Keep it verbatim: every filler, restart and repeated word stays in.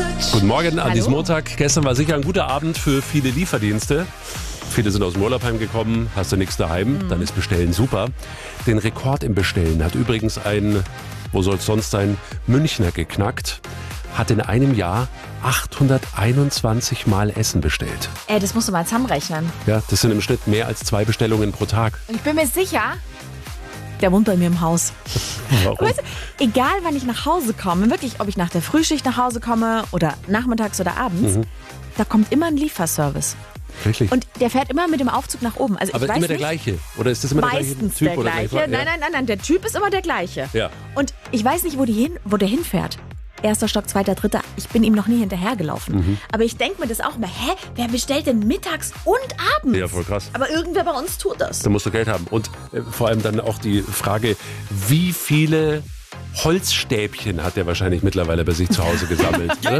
Guten Morgen an Hallo. diesem Montag. Gestern war sicher ein guter Abend für viele Lieferdienste. Viele sind aus dem Urlaub heimgekommen, hast du nichts daheim, mhm. dann ist Bestellen super. Den Rekord im Bestellen hat übrigens ein, wo soll es sonst sein, Münchner geknackt. Hat in einem Jahr achthunderteinundzwanzig Mal Essen bestellt. Ey, das musst du mal zusammenrechnen. Ja, das sind im Schnitt mehr als zwei Bestellungen pro Tag. Und ich bin mir sicher, der wohnt bei mir im Haus. Warum? Weißt du, egal wann ich nach Hause komme, wirklich, ob ich nach der Frühschicht nach Hause komme oder nachmittags oder abends, mhm. da kommt immer ein Lieferservice. Wirklich? Und der fährt immer mit dem Aufzug nach oben. Also Aber ich weiß immer der nicht, gleiche? Oder ist das immer meistens der gleiche Typ? der oder gleiche. gleich? Nein, nein, nein, nein, der Typ ist immer der gleiche. Ja. Und ich weiß nicht, wo, die hin, wo der hinfährt. Erster Stock, zweiter, dritter. Ich bin ihm noch nie hinterhergelaufen. Mhm. Aber ich denke mir das auch immer, hä, wer bestellt denn mittags und abends? Ja, voll krass. Aber irgendwer bei uns tut das. Da musst du Geld haben. Und äh, vor allem dann auch die Frage, wie viele Holzstäbchen hat er wahrscheinlich mittlerweile bei sich zu Hause gesammelt. Ne?